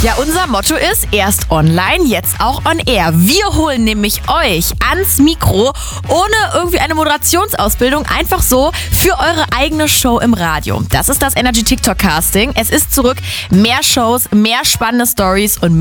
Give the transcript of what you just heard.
Ja, unser Motto ist erst online, jetzt auch on air. Wir holen nämlich euch ans Mikro ohne irgendwie eine Moderationsausbildung, einfach so für eure eigene Show im Radio. Das ist das Energy TikTok Casting. Es ist zurück, mehr Shows, mehr spannende Stories und